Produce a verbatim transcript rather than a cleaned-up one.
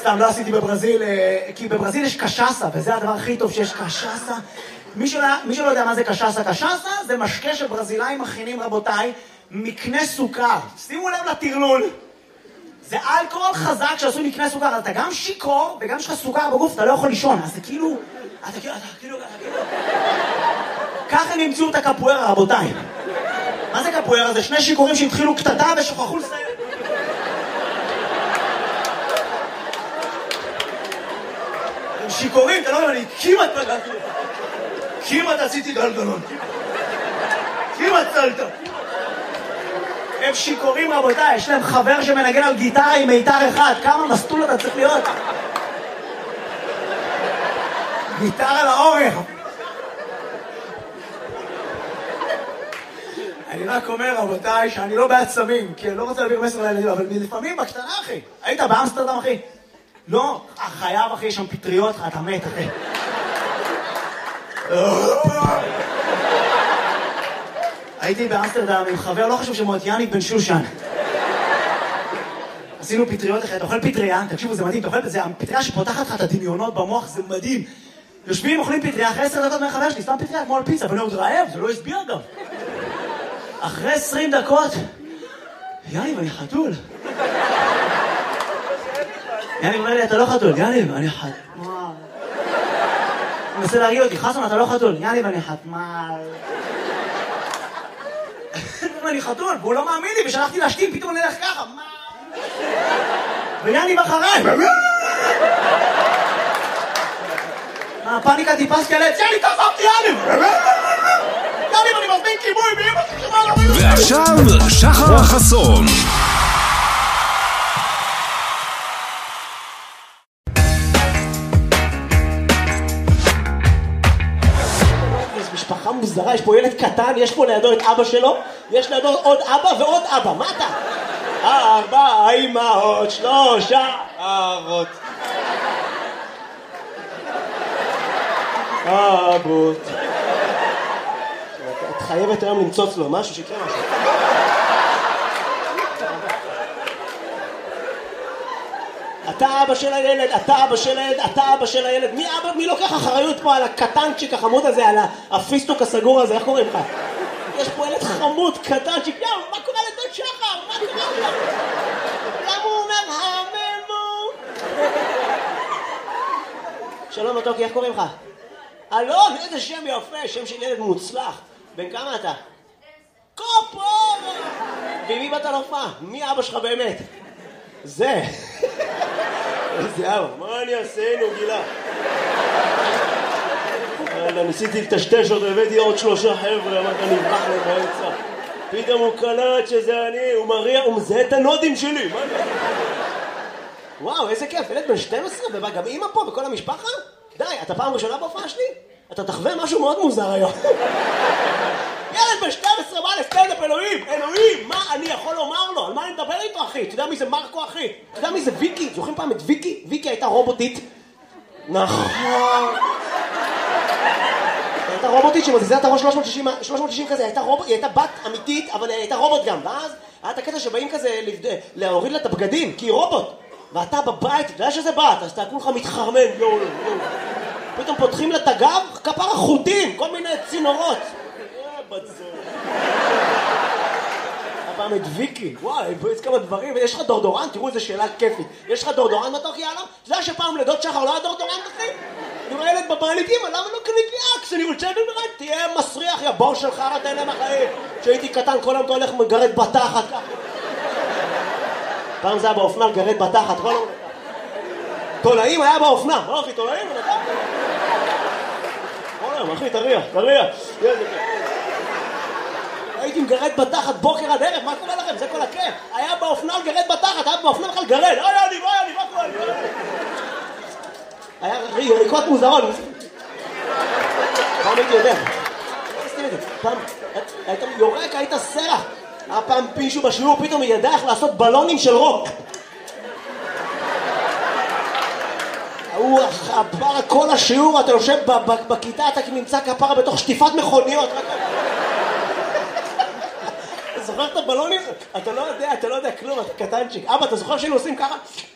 סתם, לא עשיתי בברזיל, כי בברזיל יש קשאסה, וזה הדבר הכי טוב שיש קשאסה. מי שלא יודע מה זה קשאסה, קשאסה זה משקה שברזילאים מכינים, רבותיי, מקנה סוכר. שימו לב לטרלול. זה אלכוהול חזק שעשוי מקנה סוכר, אז אתה גם שיקור וגם יש לך סוכר בגוף, אתה לא יכול לישון, אז זה כאילו... אתה כאילו, אתה כאילו, אתה כאילו... ככה הם ימצאו את הקפוארה, רבותיי. מה זה קפוארה? זה שני שיקורים שהתחילו קטטה ושוכחו לסיים. הם שיקורים, אתה לא יודע, אני כמעט... כמעט עשיתי גלגלון. כמעט צלת. הם שיקורים, רבותיי, יש להם חבר שמנגן על גיטרה עם מיתר אחד. כמה מסטול אתה צריך להיות? גיטרה לאורך. אני רק אומר, רבותיי, שאני לא בעצמים, כי אני לא רוצה להעביר מסר לילדים, אבל לפעמים בקטנה, אחי. היית באמסטרדם, אחי? לא, חייב, אחי, יש שם פטריות, אתה מת, אחי. הייתי באמסטרדם עם חבר, לא חשוב שמות, יניק בן שושן. עשינו פטריות, אחי, אתה אוכל פטריה, תקשיבו, זה מדהים, אתה אוכל, זה הפטריה שפותחת לך את הדמיונות במוח, זה מדהים. יושבים, אוכלים פטריה, אחרי עשר דקות מהחבר שלי, סתם פטריה, כמו על פיצה, ואני עוד רעב, זה לא הסביר גם. אחרי עשרים דקות, יניב, אני חתול. יניב אומר לי, אתה לא חתול. יניב, אני חתול. הוא מנסה להרגיע אותי, חסון, אתה לא חתול. יניב, אני חתמל. אני חתול, והוא לא מאמין לי, ושלחתי להשתים, פתאום אני אלך ככה. ויניב אחריי. מה, הפאניקה טיפס קלץ? יניב, תעזבתי, יניב! יניב, אני מזמין כיבוי, באמא ששמע לא... ועכשיו, שחר חסון. יש משפחה מוזרה, יש פה ילד קטן, יש פה לידו את אבא שלו, יש לידו עוד אבא ועוד אבא, מה אתה? ארבע אמהות, שלושה אבות. אבות. את חייבת היום למצוץ לו משהו שיקרה משהו. אתה אבא של הילד, אתה אבא של הילד, אתה אבא של הילד. מי אבא, מי לוקח אחריות פה על הקטנצ'יק החמוד הזה, על הפיסטוק הסגור הזה, איך קוראים לך? יש פה ילד חמוד, קטנצ'יק, יאו, מה קורה לדוד שחר? מה קורה לו? למה הוא אומר הממו? שלום מתוקי, איך קוראים לך? אלון, איזה שם יפה, שם של ילד מוצלח. בן כמה אתה? קופור! ומי באת להופעה? מי אבא שלך באמת? זה. איזה אבא, מה אני אעשה, נו גילה? אללה, ניסיתי לטשטש אותו, הבאתי עוד שלושה חבר'ה, אמרת נברח להם באמצע. פתאום הוא קלט שזה אני, הוא מריע, הוא מזהה את הנודים שלי, מה אני? וואו, איזה כיף, ילד בן שתים עשרה, ובא גם אמא פה וכל המשפחה? די, אתה פעם ראשונה בהופעה שלי? אתה תחווה משהו מאוד מוזר היום. ילד בן שתים עשרה בא לסטנדאפ, אלוהים, אלוהים, מה אני יכול לומר לו? על מה אני מדבר איתו, אחי? אתה יודע מי זה מרקו, אחי? אתה יודע מי זה ויקי? זוכרים פעם את ויקי? ויקי הייתה רובוטית. נכון. הייתה רובוטית שמזיזה את הראש שלוש מאות שישים כזה, הייתה רובוט, היא הייתה בת אמיתית, אבל היא הייתה רובוט גם. ואז היה את הקטע שבאים כזה להוריד לה את הבגדים, כי היא רובוט. ואתה בבית, אתה יודע שזה בת, אז אתה כולך מתחרמן, יואו, יואו. פתאום פותחים לה את הגב, כפר החוטים, כל מיני צינורות. הפעם את ויקי, וואי, יש כמה דברים, יש לך דורדורן, תראו איזה שאלה כיפית. יש לך דורדורן מתוק, יאללה? אתה יודע שפעם לדוד שחר לא היה דורדורן, אחי? אני רואה ילד בבית, אמא, למה לא קנית לי אקס? אני רוצה במרד, תהיה מסריח, יא בור שלך, אתה אין להם החיים. כשהייתי קטן, כל היום אתה הולך מגרד בתחת. פעם זה היה באופנה, גרד בתחת, כל היום. תולעים היה באופנה, לא אחי, תולעים, אני יודע. כל היום, אחי, תריח, תריח. הייתי מגרד בתחת בוקר עד ערב, מה קורה לכם? זה כל הכיף. היה באופנה לגרד בתחת, היה באופנה בכלל גרד. אוי, אני, אוי, אני, מה קורה? היה יוריקות מוזרות. פעם הייתי יודע. פעם, היית יורק, היית סרח. היה פעם מישהו בשיעור, פתאום ידע איך לעשות בלונים של רוק. הוא עבר כל השיעור, אתה יושב בכיתה, אתה נמצא כפרה בתוך שטיפת מכוניות. אתה זוכר את הבלונים? אתה לא יודע, אתה לא יודע כלום, אתה קטנצ'יק. אבא, אתה זוכר שהיינו עושים ככה?